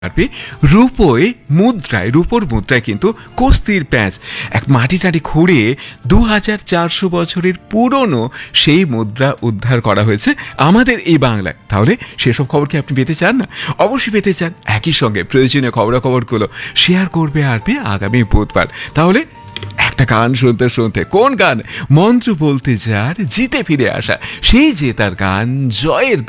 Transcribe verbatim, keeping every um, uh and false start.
আপনি রূপোয় মুদ্রায় রূপোর মুদ্রায় কিন্তু কস্তির প্যাঁচ এক মাটি টাটি খুঁড়ে দু হাজার চারশো বছরের পুরনো সেই মুদ্রা উদ্ধার করা হয়েছে আমাদের এই বাংলায়। তাহলে সেসব খবর কি আপনি পেতে চান না? অবশ্যই পেতে চান। একই সঙ্গে প্রয়োজনীয় খবরাখবরগুলো শেয়ার করবে আরপি আগামী বুধবার। তাহলে একটা গান শুনতে শুনতে, কোন গান? মন্ত্র বলতে যার জিতে ফিরে আসা, সেই জেতার গান, জয়ের